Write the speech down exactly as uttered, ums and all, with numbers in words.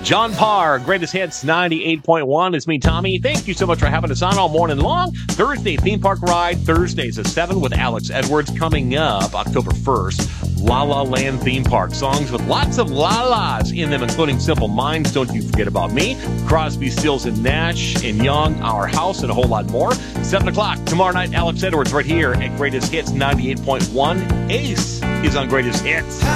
John Parr, Greatest Hits ninety-eight point one. It's me, Tommy. Thank you so much for having us on all morning long. Thursday, Theme Park Ride. Thursdays at seven with Alex Edwards. Coming up October first, La La Land Theme Park. Songs with lots of la-las in them, including Simple Minds, Don't You Forget About Me, Crosby, Stills and Nash and Young, Our House, and a whole lot more. seven o'clock tomorrow night, Alex Edwards right here at Greatest Hits ninety-eight point one. Ace is on Greatest Hits.